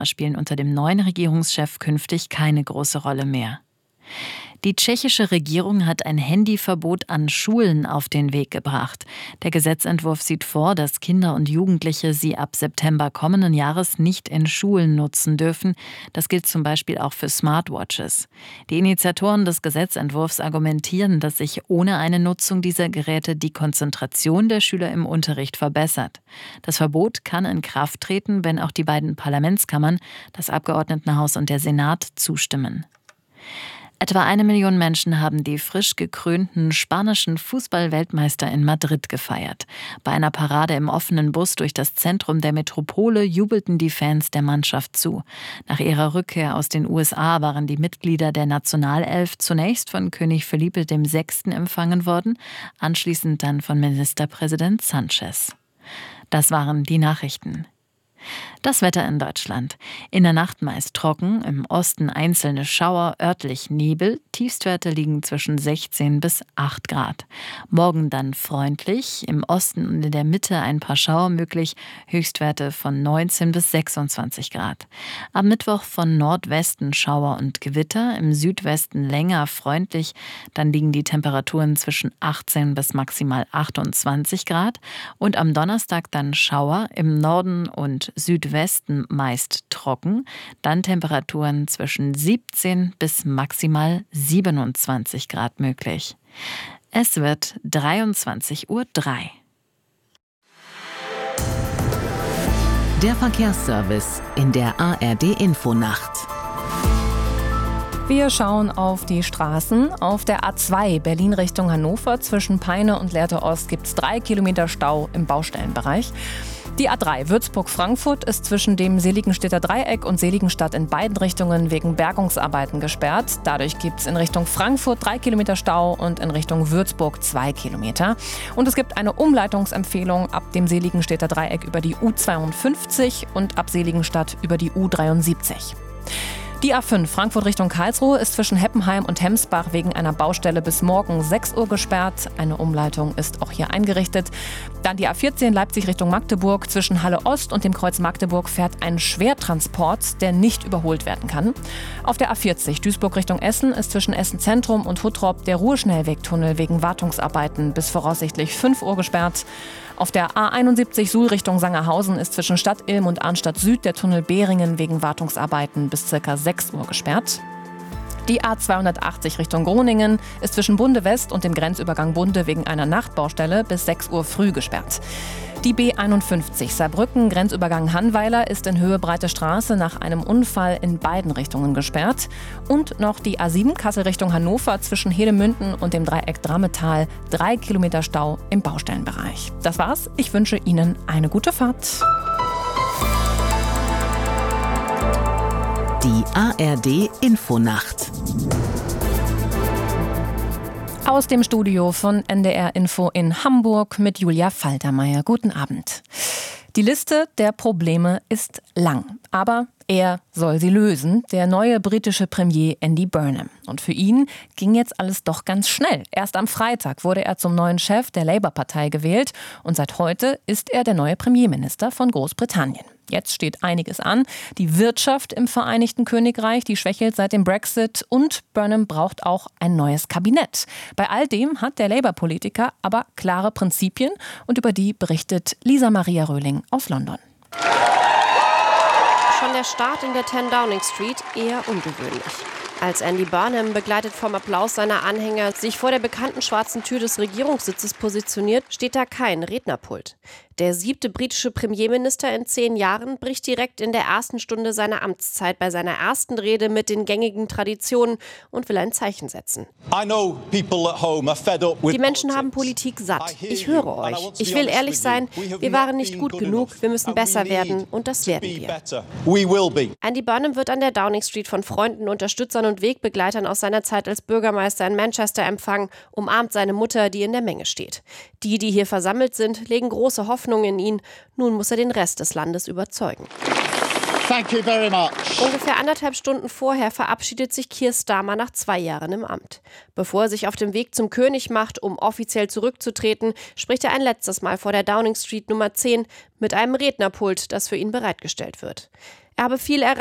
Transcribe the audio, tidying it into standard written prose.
spielen unter dem neuen Regierungschef künftig keine große Rolle mehr. Die tschechische Regierung hat ein Handyverbot an Schulen auf den Weg gebracht. Der Gesetzentwurf sieht vor, dass Kinder und Jugendliche sie ab September kommenden Jahres nicht in Schulen nutzen dürfen. Das gilt zum Beispiel auch für Smartwatches. Die Initiatoren des Gesetzentwurfs argumentieren, dass sich ohne eine Nutzung dieser Geräte die Konzentration der Schüler im Unterricht verbessert. Das Verbot kann in Kraft treten, wenn auch die beiden Parlamentskammern, das Abgeordnetenhaus und der Senat, zustimmen. Etwa 1 Million Menschen haben die frisch gekrönten spanischen Fußball-Weltmeister in Madrid gefeiert. Bei einer Parade im offenen Bus durch das Zentrum der Metropole jubelten die Fans der Mannschaft zu. Nach ihrer Rückkehr aus den USA waren die Mitglieder der Nationalelf zunächst von König Felipe VI. Empfangen worden, anschließend dann von Ministerpräsident Sánchez. Das waren die Nachrichten. Das Wetter in Deutschland. In der Nacht meist trocken, im Osten einzelne Schauer, örtlich Nebel. Tiefstwerte liegen zwischen 16 bis 8 Grad. Morgen dann freundlich, im Osten und in der Mitte ein paar Schauer möglich. Höchstwerte von 19 bis 26 Grad. Am Mittwoch von Nordwesten Schauer und Gewitter, im Südwesten länger freundlich. Dann liegen die Temperaturen zwischen 18 bis maximal 28 Grad. Und am Donnerstag dann Schauer, im Norden und Südwesten meist trocken, dann Temperaturen zwischen 17 bis maximal 27 Grad möglich. Es wird 23:03 Uhr. Der Verkehrsservice in der ARD-Infonacht. Wir schauen auf die Straßen. Auf der A2 Berlin Richtung Hannover zwischen Peine und Lehrte Ost gibt es 3 Kilometer Stau im Baustellenbereich. Die A3 Würzburg-Frankfurt ist zwischen dem Seligenstädter Dreieck und Seligenstadt in beiden Richtungen wegen Bergungsarbeiten gesperrt. Dadurch gibt es in Richtung Frankfurt 3 Kilometer Stau und in Richtung Würzburg 2 Kilometer. Und es gibt eine Umleitungsempfehlung ab dem Seligenstädter Dreieck über die U52 und ab Seligenstadt über die U73. Die A5 Frankfurt Richtung Karlsruhe ist zwischen Heppenheim und Hemsbach wegen einer Baustelle bis morgen 6 Uhr gesperrt. Eine Umleitung ist auch hier eingerichtet. Dann die A14 Leipzig Richtung Magdeburg. Zwischen Halle Ost und dem Kreuz Magdeburg fährt ein Schwertransport, der nicht überholt werden kann. Auf der A40 Duisburg Richtung Essen ist zwischen Essen Zentrum und Huttrop der Ruhrschnellwegtunnel wegen Wartungsarbeiten bis voraussichtlich 5 Uhr gesperrt. Auf der A71 Suhl Richtung Sangerhausen ist zwischen Stadt Ilm und Arnstadt Süd der Tunnel Behringen wegen Wartungsarbeiten bis ca. 6 Uhr gesperrt. Die A280 Richtung Groningen ist zwischen Bunde West und dem Grenzübergang Bunde wegen einer Nachtbaustelle bis 6 Uhr früh gesperrt. Die B51 Saarbrücken Grenzübergang Hannweiler ist in Höhe Breite Straße nach einem Unfall in beiden Richtungen gesperrt. Und noch die A7 Kassel Richtung Hannover zwischen Hedemünden und dem Dreieck Drammetal 3 Kilometer Stau im Baustellenbereich. Das war's. Ich wünsche Ihnen eine gute Fahrt. Die ARD-Infonacht. Aus dem Studio von NDR Info in Hamburg mit Julia Faltermeier. Guten Abend. Die Liste der Probleme ist lang, aber er soll sie lösen, der neue britische Premier Andy Burnham. Und für ihn ging jetzt alles doch ganz schnell. Erst am Freitag wurde er zum neuen Chef der Labour-Partei gewählt und seit heute ist er der neue Premierminister von Großbritannien. Jetzt steht einiges an. Die Wirtschaft im Vereinigten Königreich, die schwächelt seit dem Brexit und Burnham braucht auch ein neues Kabinett. Bei all dem hat der Labour-Politiker aber klare Prinzipien und über die berichtet Lisa Maria Röhling aus London. Schon der Start in der 10 Downing Street eher ungewöhnlich. Als Andy Burnham, begleitet vom Applaus seiner Anhänger, sich vor der bekannten schwarzen Tür des Regierungssitzes positioniert, steht da kein Rednerpult. Der 7. britische Premierminister in 10 Jahren bricht direkt in der ersten Stunde seiner Amtszeit bei seiner ersten Rede mit den gängigen Traditionen und will ein Zeichen setzen. Die Menschen haben Politik satt. Ich höre euch. Ich will ehrlich sein, wir waren nicht gut genug, wir müssen besser werden und das werden wir. Andy Burnham wird an der Downing Street von Freunden, Unterstützern und Wegbegleitern aus seiner Zeit als Bürgermeister in Manchester empfangen, umarmt seine Mutter, die in der Menge steht. Die hier versammelt sind, legen große Hoffnung in ihn. Nun muss er den Rest des Landes überzeugen. Thank you very much. Ungefähr 1,5 Stunden vorher verabschiedet sich Keir Starmer nach 2 Jahren im Amt. Bevor er sich auf den Weg zum König macht, um offiziell zurückzutreten, spricht er ein letztes Mal vor der Downing Street Nummer 10 mit einem Rednerpult, das für ihn bereitgestellt wird. Er habe viel erreicht.